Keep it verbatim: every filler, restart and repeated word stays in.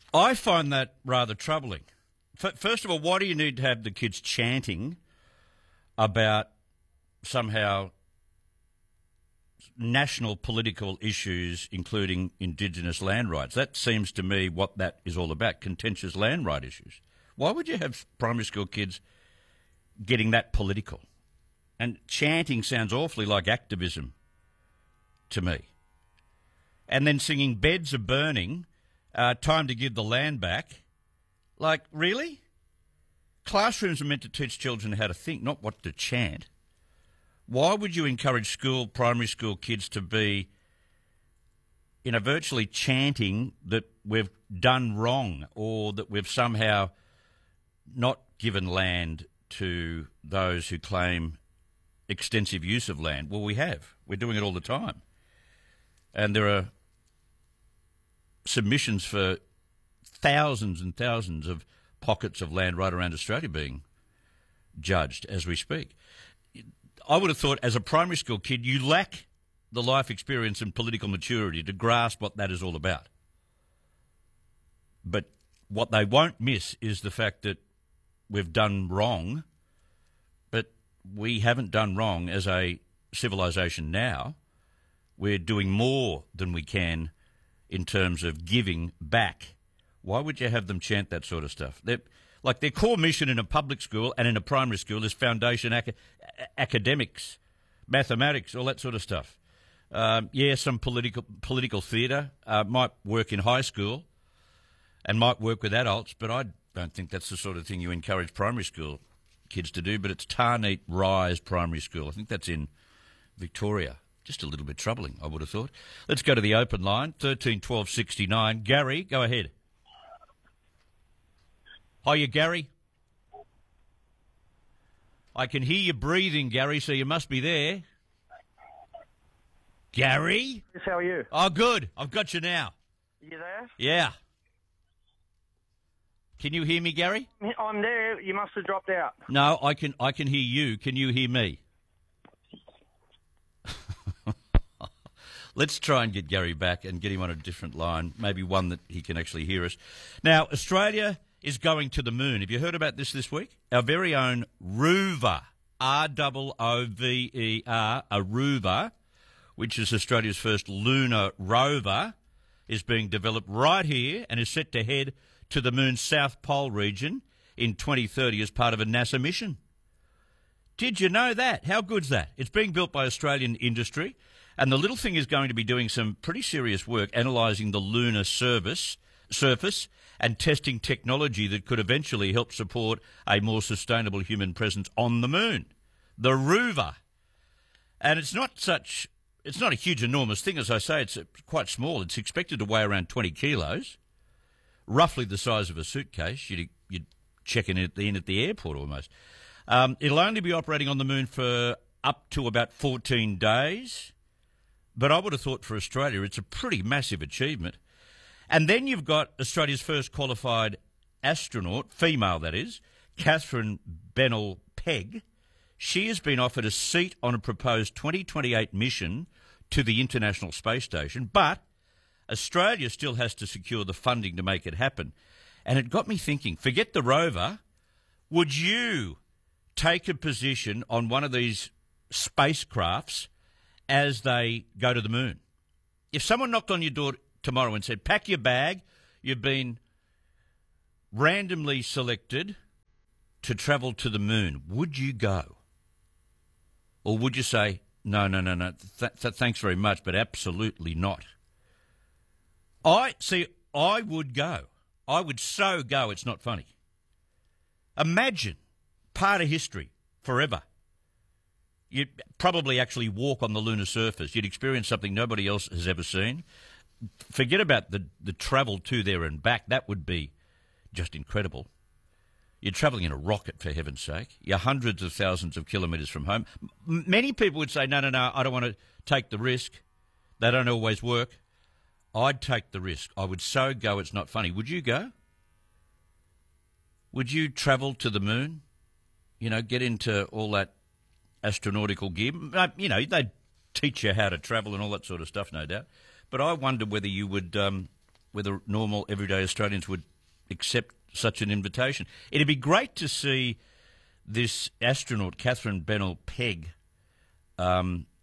I find that rather troubling. F- First of all, why do you need to have the kids chanting about somehow national political issues, including Indigenous land rights? That seems to me what that is all about, contentious land right issues. Why would you have primary school kids getting that political? And chanting sounds awfully like activism to me. And then singing Beds Are Burning, uh, Time to Give the Land Back. Like, really? Classrooms are meant to teach children how to think, not what to chant. Why would you encourage school, primary school kids to be, you know, virtually chanting that we've done wrong or that we've somehow not given land to those who claim extensive use of land? Well, we have. We're doing it all the time. And there are submissions for thousands and thousands of pockets of land right around Australia being judged as we speak. I would have thought as a primary school kid you lack the life experience and political maturity to grasp what that is all about. But what they won't miss is the fact that we've done wrong, but we haven't done wrong as a civilisation now. We're doing more than we can in terms of giving back. Why would you have them chant that sort of stuff? They're, like their core mission in a public school and in a primary school is foundation ac- academics, mathematics, all that sort of stuff. Um, yeah, some political political theatre uh, might work in high school and might work with adults, but I don't think that's the sort of thing you encourage primary school kids to do. But it's Tarneet Rise Primary School. I think that's in Victoria. Just a little bit troubling, I would have thought. Let's go to the open line, thirteen twelve sixty-nine. Gary, go ahead. Hiya, Gary. I can hear you breathing, Gary, so you must be there. Gary? Yes, how are you? Oh, good. I've got you now. You there? Yeah. Can you hear me, Gary? I'm there. You must have dropped out. No, I can I can hear you. Can you hear me? Let's try and get Gary back and get him on a different line, maybe one that he can actually hear us. Now, Australia is going to the moon. Have you heard about this this week? Our very own Rover, R O O V E R, Aruba, which is Australia's first lunar rover, is being developed right here and is set to head to the moon's South Pole region in twenty thirty as part of a NASA mission. Did you know that? How good's that? It's being built by Australian industry, and the little thing is going to be doing some pretty serious work analysing the lunar surface, surface and testing technology that could eventually help support a more sustainable human presence on the moon. The Rover. And it's not such, it's not a huge, enormous thing. As I say, it's quite small. It's expected to weigh around twenty kilos, roughly the size of a suitcase. You'd, you'd check in at, in at the airport almost. Um, it'll only be operating on the moon for up to about fourteen days. But I would have thought for Australia it's a pretty massive achievement. And then you've got Australia's first qualified astronaut, female that is, Catherine Bennell-Pegg. She has been offered a seat on a proposed twenty twenty-eight mission to the International Space Station, but Australia still has to secure the funding to make it happen. And it got me thinking, forget the rover, would you take a position on one of these spacecrafts as they go to the moon? If someone knocked on your door tomorrow and said, pack your bag, you've been randomly selected to travel to the moon, would you go? Or would you say, no, no, no, no, th- th- thanks very much, but absolutely not? I see, I would go. I would so go, it's not funny. Imagine part of history forever. You'd probably actually walk on the lunar surface. You'd experience something nobody else has ever seen. Forget about the, the travel to there and back. That would be just incredible. You're travelling in a rocket, for heaven's sake. You're hundreds of thousands of kilometres from home. M- many people would say, no, no, no, I don't want to take the risk. They don't always work. I'd take the risk. I would so go, it's not funny. Would you go? Would you travel to the moon? You know, get into all that astronautical gear? You know, they'd teach you how to travel and all that sort of stuff, no doubt. But I wonder whether you would um, whether normal, everyday Australians would accept such an invitation. It'd be great to see this astronaut, Catherine Bennell Pegg, um,